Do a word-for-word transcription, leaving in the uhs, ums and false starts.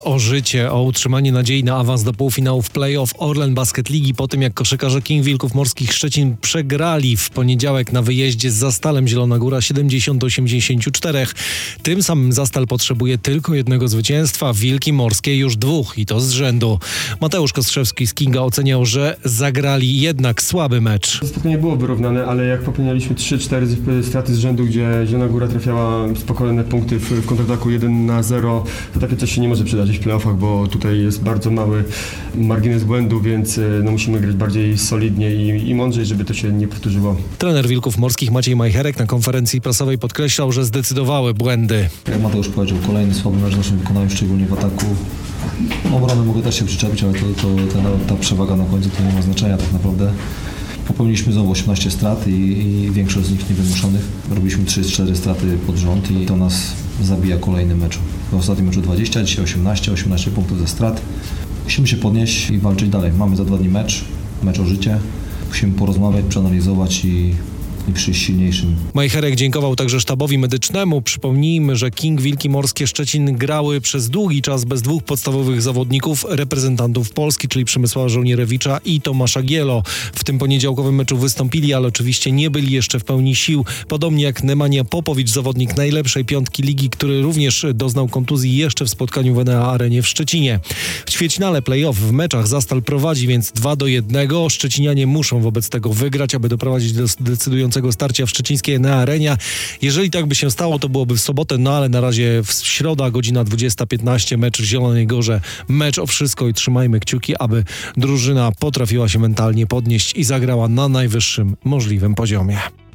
O życie, o utrzymanie nadziei na awans do półfinałów play-off Orlen Basket Ligi po tym, jak koszykarze King Wilków Morskich Szczecin przegrali w poniedziałek na wyjeździe z Zastalem Zielona Góra siedemdziesiąt do osiemdziesięciu czterech. Tym samym Zastal potrzebuje tylko jednego zwycięstwa, Wilki Morskie już dwóch i to z rzędu. Mateusz Kostrzewski z Kinga oceniał, że zagrali jednak słaby mecz. Spotkanie było wyrównane, ale jak popełnialiśmy trzy cztery straty z rzędu, gdzie Zielona Góra trafiała spokojne punkty w, w kontrataku jeden na zero, to takie coś się nie może przydarzyć w playoffach, bo tutaj jest bardzo mały margines błędu, więc no, musimy grać bardziej solidnie i, i mądrzej, żeby to się nie powtórzyło. Trener Wilków Morskich Maciej Majcherek na konferencji prasowej podkreślał, że zdecydowały błędy. Jak Mateusz powiedział, kolejny słaby mecz w naszym wykonaniu, szczególnie w ataku. Obronę mogę też się przyczepić, ale to, to, ta, ta przewaga na końcu to nie ma znaczenia tak naprawdę. Popełniliśmy znowu osiemnaście strat i, i większość z nich niewymuszonych. Robiliśmy trzy cztery straty pod rząd i to nas zabija kolejny mecz. W ostatnim meczu dwadzieścia, dzisiaj osiemnaście, osiemnaście punktów ze strat. Musimy się podnieść i walczyć dalej. Mamy za dwa dni mecz, mecz o życie. Musimy porozmawiać, przeanalizować i i przyjść silniejszym. Majcherek dziękował także sztabowi medycznemu. Przypomnijmy, że King Wilki Morskie Szczecin grały przez długi czas bez dwóch podstawowych zawodników reprezentantów Polski, czyli Przemysława Żołnierewicza i Tomasza Gielo. W tym poniedziałkowym meczu wystąpili, ale oczywiście nie byli jeszcze w pełni sił. Podobnie jak Nemanja Popowicz, zawodnik najlepszej piątki ligi, który również doznał kontuzji jeszcze w spotkaniu w Enea Arenie w Szczecinie. W ćwierćfinale play-off w meczach Zastal prowadzi więc dwa do jednego. Szczecinianie muszą wobec tego wygrać, aby doprowadzić do decydującego starcia w szczecińskiej Enea Arenie. Jeżeli tak by się stało, to byłoby w sobotę, no ale na razie w środa, godzina dwudziesta piętnaście, mecz w Zielonej Górze. Mecz o wszystko i trzymajmy kciuki, aby drużyna potrafiła się mentalnie podnieść i zagrała na najwyższym możliwym poziomie.